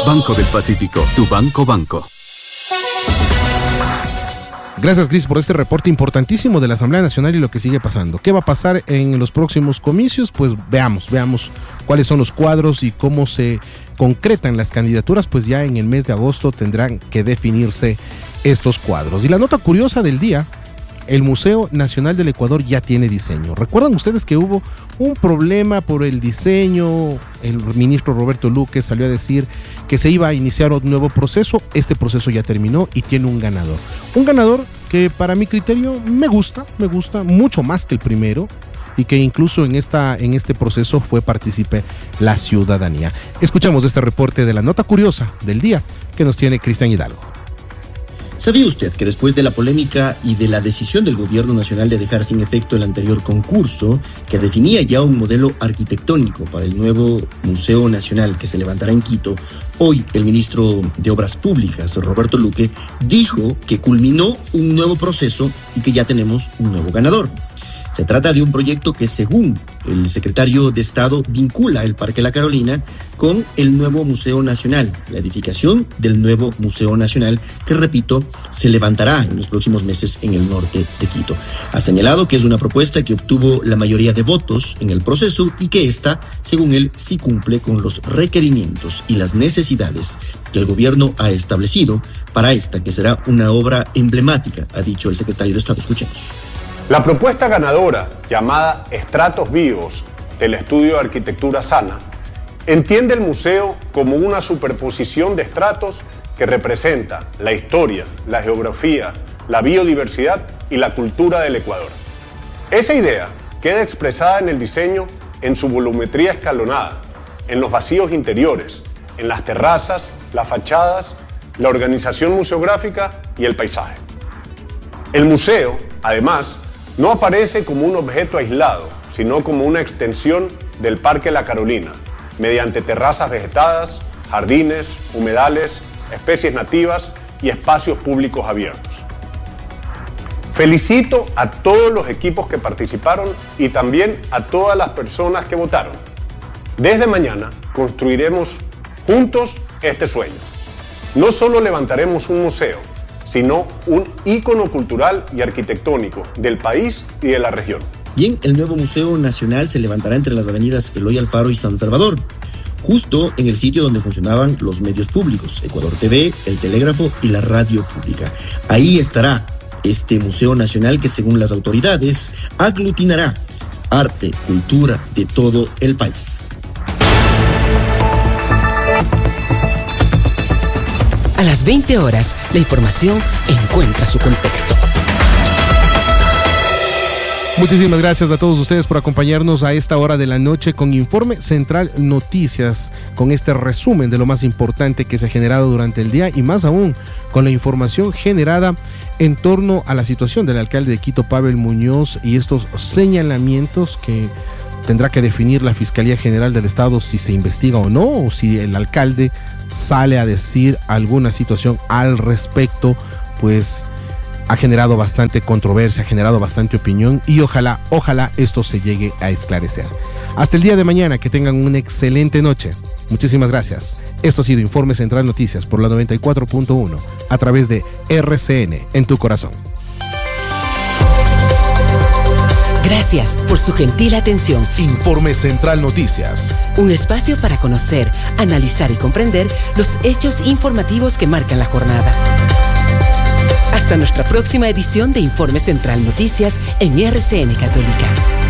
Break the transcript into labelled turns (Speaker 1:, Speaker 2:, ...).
Speaker 1: Banco del Pacífico, tu banco.
Speaker 2: Gracias, Cris, por este reporte importantísimo de la Asamblea Nacional y lo que sigue pasando. ¿Qué va a pasar en los próximos comicios? Pues veamos cuáles son los cuadros y cómo se concretan las candidaturas, pues ya en el mes de agosto tendrán que definirse estos cuadros. Y la nota curiosa del día: el Museo Nacional del Ecuador ya tiene diseño. ¿Recuerdan ustedes que hubo un problema por el diseño? El ministro Roberto Luque salió a decir que se iba a iniciar un nuevo proceso. Este proceso ya terminó y tiene un ganador. Un ganador que para mi criterio me gusta mucho más que el primero, y que incluso en este proceso fue partícipe la ciudadanía. Escuchamos este reporte de la nota curiosa del día que nos tiene Cristian Hidalgo.
Speaker 3: ¿Sabía usted que después de la polémica y de la decisión del Gobierno Nacional de dejar sin efecto el anterior concurso, que definía ya un modelo arquitectónico para el nuevo Museo Nacional que se levantará en Quito, hoy el ministro de Obras Públicas, Roberto Luque, dijo que culminó un nuevo proceso y que ya tenemos un nuevo ganador? Se trata de un proyecto que, según el secretario de Estado, vincula el Parque La Carolina con el nuevo Museo Nacional, la edificación del nuevo Museo Nacional, que, repito, se levantará en los próximos meses en el norte de Quito. Ha señalado que es una propuesta que obtuvo la mayoría de votos en el proceso y que esta, según él, sí cumple con los requerimientos y las necesidades que el gobierno ha establecido para esta, que será una obra emblemática, ha dicho el secretario de Estado. Escuchemos.
Speaker 4: La propuesta ganadora, llamada Estratos Vivos del Estudio de Arquitectura Sana, entiende el museo como una superposición de estratos que representa la historia, la geografía, la biodiversidad y la cultura del Ecuador. Esa idea queda expresada en el diseño en su volumetría escalonada, en los vacíos interiores, en las terrazas, las fachadas, la organización museográfica y el paisaje. El museo, además, no aparece como un objeto aislado, sino como una extensión del Parque La Carolina, mediante terrazas vegetadas, jardines, humedales, especies nativas y espacios públicos abiertos. Felicito a todos los equipos que participaron y también a todas las personas que votaron. Desde mañana construiremos juntos este sueño. No solo levantaremos un museo, sino un ícono cultural y arquitectónico del país y de la región.
Speaker 3: Bien, el nuevo Museo Nacional se levantará entre las avenidas Eloy Alfaro y San Salvador, justo en el sitio donde funcionaban los medios públicos, Ecuador TV, El Telégrafo y la Radio Pública. Ahí estará este Museo Nacional que, según las autoridades, aglutinará arte, cultura de todo el país.
Speaker 5: A las 20 horas, la información encuentra su contexto.
Speaker 2: Muchísimas gracias a todos ustedes por acompañarnos a esta hora de la noche con Informe Central Noticias, con este resumen de lo más importante que se ha generado durante el día y más aún con la información generada en torno a la situación del alcalde de Quito, Pavel Muñoz, y estos señalamientos que tendrá que definir la Fiscalía General del Estado si se investiga o no, o si el alcalde sale a decir alguna situación al respecto. Pues ha generado bastante controversia, ha generado bastante opinión y ojalá esto se llegue a esclarecer. Hasta el día de mañana, que tengan una excelente noche. Muchísimas gracias. Esto ha sido Informe Central Noticias por la 94.1 a través de RCN en tu corazón.
Speaker 5: Gracias por su gentil atención.
Speaker 6: Informe Central Noticias.
Speaker 5: Un espacio para conocer, analizar y comprender los hechos informativos que marcan la jornada. Hasta nuestra próxima edición de Informe Central Noticias en RCN Católica.